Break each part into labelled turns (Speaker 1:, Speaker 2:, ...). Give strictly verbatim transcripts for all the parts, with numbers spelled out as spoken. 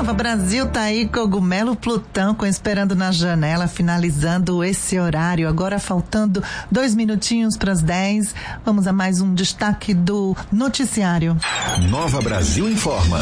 Speaker 1: Nova Brasil tá aí, Cogumelo Plutão com Esperando na Janela, finalizando esse horário. Agora faltando dois minutinhos para as dez. Vamos a mais um destaque do noticiário.
Speaker 2: Nova Brasil informa.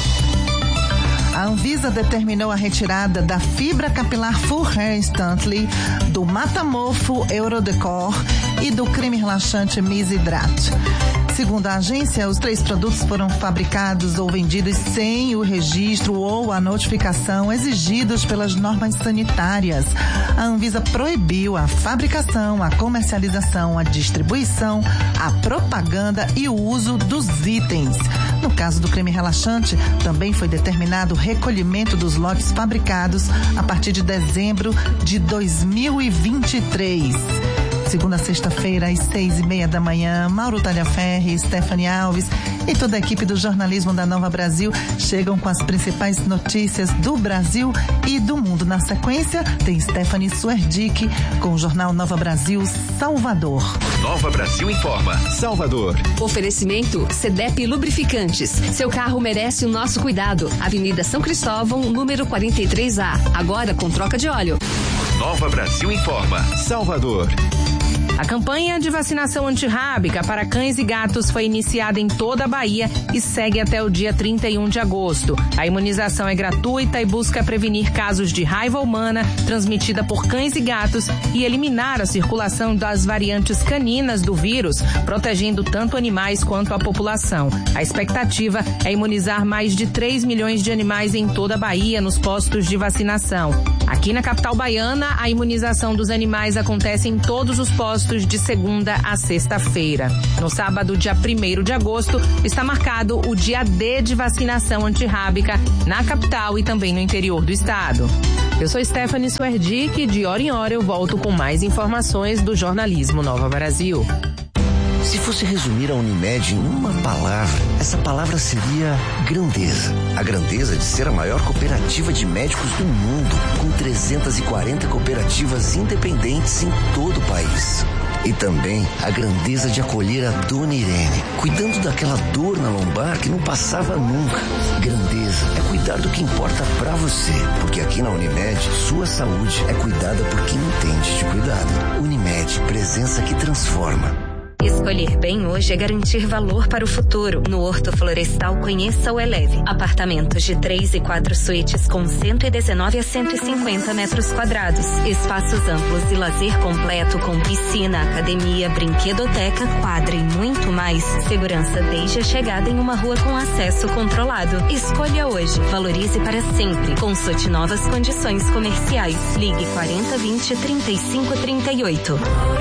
Speaker 1: A Anvisa determinou a retirada da fibra capilar Full Hair Instantly, do Matamorfo Eurodecor e do creme relaxante Misidrate. Segundo a agência, os três produtos foram fabricados ou vendidos sem o registro ou a notificação exigidos pelas normas sanitárias. A Anvisa proibiu a fabricação, a comercialização, a distribuição, a propaganda e o uso dos itens. No caso do creme relaxante, também foi determinado o recolhimento dos lotes fabricados a partir de dezembro de dois mil e vinte e três. Segunda a sexta-feira, às seis e meia da manhã, Mauro Talhaferri, Stephanie Alves e toda a equipe do jornalismo da Nova Brasil chegam com as principais notícias do Brasil e do mundo. Na sequência, tem Stephanie Suerdick com o jornal Nova Brasil Salvador.
Speaker 2: Nova Brasil informa. Salvador.
Speaker 3: Oferecimento Cedep Lubrificantes. Seu carro merece o nosso cuidado. Avenida São Cristóvão, número quarenta e três A. Agora com troca de óleo.
Speaker 2: Nova Brasil informa. Salvador.
Speaker 4: A campanha de vacinação antirrábica para cães e gatos foi iniciada em toda a Bahia e segue até o dia trinta e um de agosto. A imunização é gratuita e busca prevenir casos de raiva humana transmitida por cães e gatos e eliminar a circulação das variantes caninas do vírus, protegendo tanto animais quanto a população. A expectativa é imunizar mais de três milhões de animais em toda a Bahia nos postos de vacinação. Aqui na capital baiana, a imunização dos animais acontece em todos os postos de segunda a sexta-feira. No sábado, dia primeiro de agosto, está marcado o dia D de vacinação antirrábica na capital e também no interior do estado. Eu sou Stephanie Suerdick e de hora em hora eu volto com mais informações do jornalismo Nova Brasil.
Speaker 5: Se fosse resumir a Unimed em uma palavra, essa palavra seria grandeza. A grandeza de ser a maior cooperativa de médicos do mundo, com trezentas e quarenta cooperativas independentes em todo o país. E também a grandeza de acolher a Dona Irene, cuidando daquela dor na lombar que não passava nunca. Grandeza é cuidar do que importa pra você, porque aqui na Unimed, sua saúde é cuidada por quem entende de cuidado. Unimed, presença que transforma.
Speaker 6: Escolher bem hoje é garantir valor para o futuro. No Horto Florestal, conheça o Eleve. Apartamentos de três e quatro suítes com cento e dezenove a cento e cinquenta metros quadrados. Espaços amplos e lazer completo com piscina, academia, brinquedoteca, quadra e muito mais. Segurança desde a chegada em uma rua com acesso controlado. Escolha hoje. Valorize para sempre. Consulte novas condições comerciais. Ligue quarenta, vinte, trinta e cinco, trinta e oito.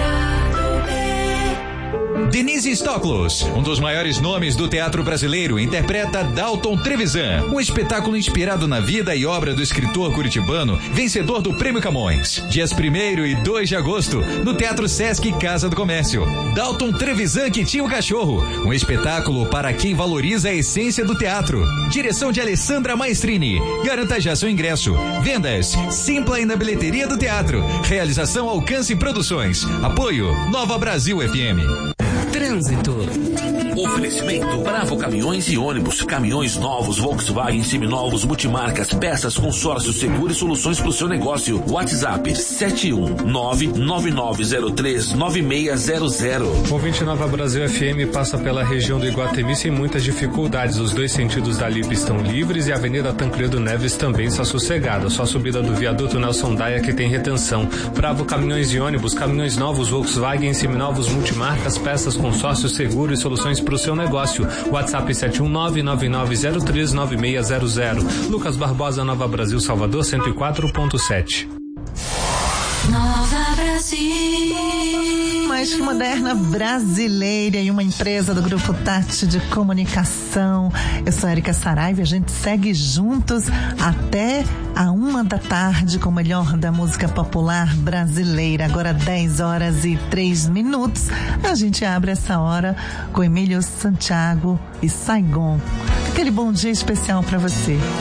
Speaker 7: Denise Stoklos, um dos maiores nomes do teatro brasileiro, interpreta Dalton Trevisan, um espetáculo inspirado na vida e obra do escritor curitibano, vencedor do Prêmio Camões. Dias primeiro e dois de agosto, no Teatro Sesc Casa do Comércio. Dalton Trevisan que tinha o cachorro, um espetáculo para quem valoriza a essência do teatro. Direção de Alessandra Maestrini. Garanta já seu ingresso. Vendas Simpla e na bilheteria do teatro. Realização Alcance Produções. Apoio Nova Brasil F M.
Speaker 8: Trânsito. Oferecimento Bravo Caminhões e Ônibus. Caminhões novos, Volkswagen, seminovos, multimarcas, peças, consórcio, seguro e soluções para o seu negócio. WhatsApp sete um nove nove nove zero três nove seis zero zero.
Speaker 9: O ouvinte Nova Brasil F M passa pela região do Iguatemi sem muitas dificuldades. Os dois sentidos da Lipa estão livres e a Avenida Tancredo Neves também está sossegada. Só a subida do viaduto Nelson Daia que tem retenção. Bravo Caminhões e Ônibus, caminhões novos, Volkswagen, seminovos, multimarcas, peças, consórcio, seguro e soluções para o seu negócio. WhatsApp sete um nove nove nove zero três nove seis zero zero. Lucas Barbosa, Nova Brasil, Salvador, cento e quatro ponto sete.
Speaker 1: Nova Brasil. Mais que moderna brasileira e uma empresa do Grupo Tati de Comunicação. Eu sou Érica Saraiva e a gente segue juntos até a uma da tarde com o melhor da música popular brasileira. Agora dez horas e três minutos. A gente abre essa hora com Emílio Santiago e Saigon. Aquele bom dia especial para você.